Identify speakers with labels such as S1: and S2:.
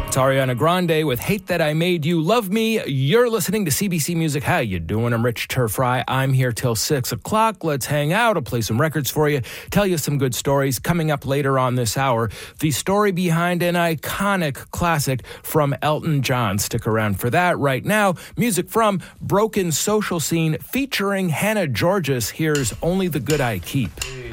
S1: It's Ariana Grande with Hate That I Made You Love Me. You're listening to CBC Music. How you doing? I'm Rich Turfry. I'm here till 6 o'clock. Let's hang out. I'll play some records for you, tell you some good stories. Coming up later on this hour, the story behind an iconic classic from Elton John. Stick around for that. Right now, music from Broken Social Scene featuring Hannah Georges. Here's Only the Good I Keep.